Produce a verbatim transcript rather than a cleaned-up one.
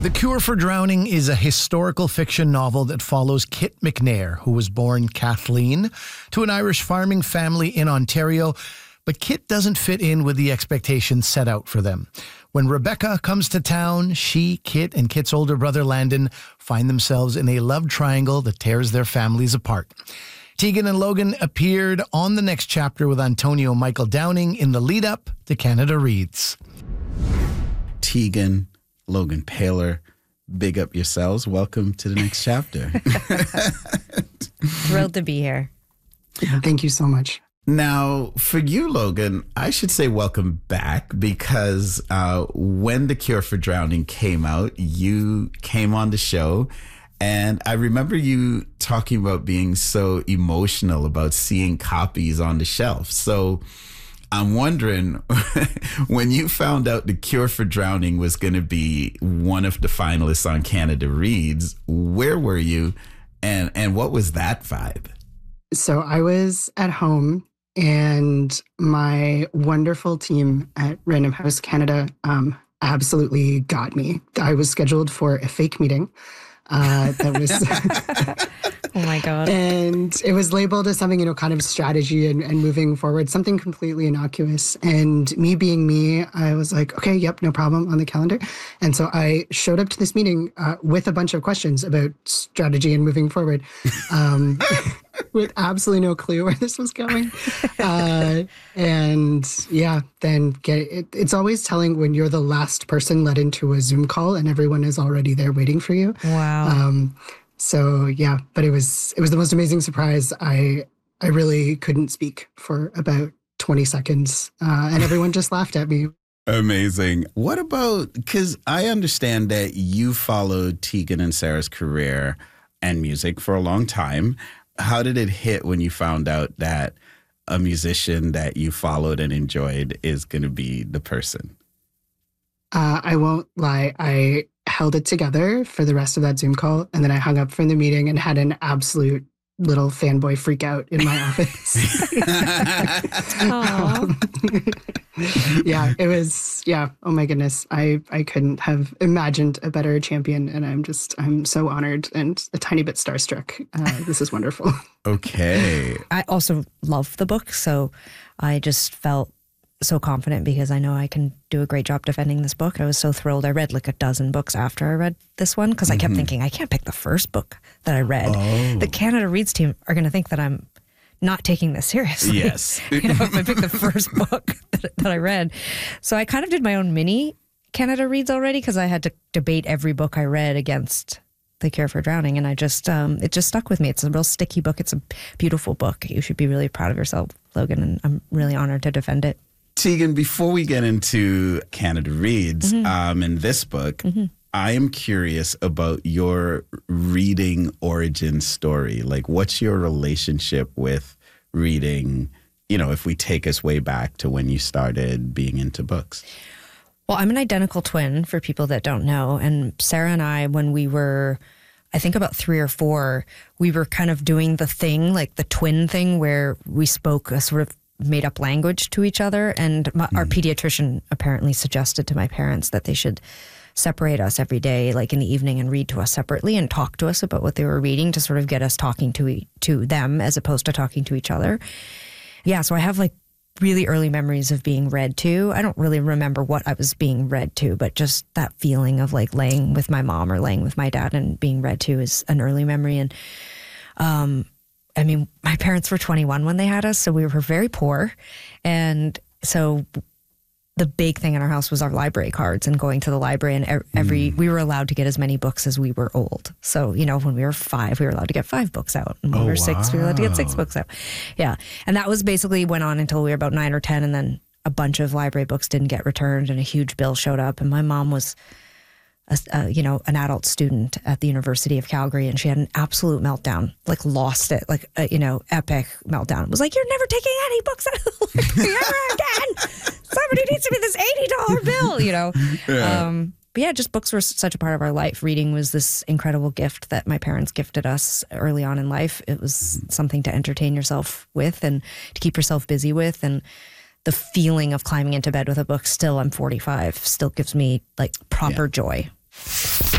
The Cure for Drowning is a historical fiction novel that follows Kit McNair, who was born Kathleen to an Irish farming family in Ontario, but Kit doesn't fit in with the expectations set out for them. When Rebecca comes to town, she, Kit, and Kit's older brother Landon find themselves in a love triangle that tears their families apart. Tegan and Logan appeared on the next chapter with Antonio Michael Downing in the lead-up to Canada Reads. Tegan, Logan Paylor, big up yourselves. Welcome to the next chapter. Thrilled to be here. Yeah, thank you so much. Now, for you, Logan, I should say welcome back because uh, when The Cure for Drowning came out, you came on the show. And I remember you talking about being so emotional about seeing copies on the shelf. So I'm wondering, when you found out The Cure for Drowning was going to be one of the finalists on Canada Reads, where were you and, and what was that vibe? So I was at home and my wonderful team at Random House Canada um, absolutely got me. I was scheduled for a fake meeting. Uh, that was, oh my God. And it was labeled as something, you know, kind of strategy and, and moving forward, something completely innocuous. And me being me, I was like, okay, yep, no problem on the calendar. And so I showed up to this meeting uh, with a bunch of questions about strategy and moving forward, um, with absolutely no clue where this was going. Uh, and yeah, then get it, it's always telling when you're the last person let into a Zoom call and everyone is already there waiting for you. Wow. Um, so yeah, but it was it was the most amazing surprise. I I really couldn't speak for about twenty seconds, uh, and everyone just laughed at me. Amazing. What about, because I understand that you followed Tegan and Sarah's career and music for a long time. How did it hit when you found out that a musician that you followed and enjoyed is going to be the person? Uh, I won't lie. I held it together for the rest of that Zoom call, and then I hung up from the meeting and had an absolute little fanboy freak out in my office. um, yeah, it was, yeah, oh my goodness. I, I couldn't have imagined a better champion, and I'm just, I'm so honored and a tiny bit starstruck. Uh, this is wonderful. Okay. I also love the book, so I just felt so confident because I know I can do a great job defending this book. I was so thrilled. I read like a dozen books after I read this one because I kept mm-hmm. thinking, I can't pick the first book that I read. Oh. The Canada Reads team are going to think that I'm not taking this seriously. Yes. You know, if I pick the first book that, that I read. So I kind of did my own mini Canada Reads already because I had to debate every book I read against The Cure for Drowning. And I just, um, it just stuck with me. It's a real sticky book. It's a beautiful book. You should be really proud of yourself, Logan. And I'm really honored to defend it. Tegan, before we get into Canada Reads, mm-hmm. um, in this book, mm-hmm. I am curious about your reading origin story. Like, what's your relationship with reading, you know, if we take us way back to when you started being into books? Well, I'm an identical twin for people that don't know. And Sarah and I, when we were, I think about three or four, we were kind of doing the thing, like the twin thing, where we spoke a sort of made up language to each other. And my, mm. our pediatrician apparently suggested to my parents that they should separate us every day, like in the evening, and read to us separately and talk to us about what they were reading to sort of get us talking to e- to them as opposed to talking to each other. Yeah, so I have like really early memories of being read to. I don't really remember what I was being read to, but just that feeling of like laying with my mom or laying with my dad and being read to is an early memory. And um I mean, my parents were twenty-one when they had us, so we were very poor. And so the big thing in our house was our library cards and going to the library. And every, mm. we were allowed to get as many books as we were old. So, you know, when we were five, we were allowed to get five books out. And when oh, we were six, wow. we were allowed to get six books out. Yeah. And that was basically went on until we were about nine or ten. And then a bunch of library books didn't get returned and a huge bill showed up. And my mom was A, uh, you know, an adult student at the University of Calgary, and she had an absolute meltdown, like lost it, like, a, you know, epic meltdown. It was like, you're never taking any books out of the library ever again. Somebody needs to be this eighty dollar bill, you know. Yeah. Um, but yeah, just books were such a part of our life. Reading was this incredible gift that my parents gifted us early on in life. It was mm-hmm. something to entertain yourself with and to keep yourself busy with. And the feeling of climbing into bed with a book still, I'm forty-five, still gives me like proper yeah. joy.